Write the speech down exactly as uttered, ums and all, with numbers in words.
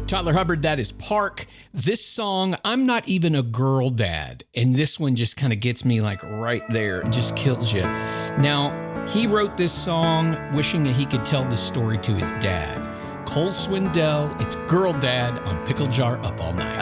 Tyler Hubbard, that is Park. This song, I'm not even a girl dad. And this one just kind of gets me like right there. It just kills you. Now, he wrote this song wishing that he could tell this story to his dad. Cole Swindell, it's Girl Dad on Pickle Jar Up All Night.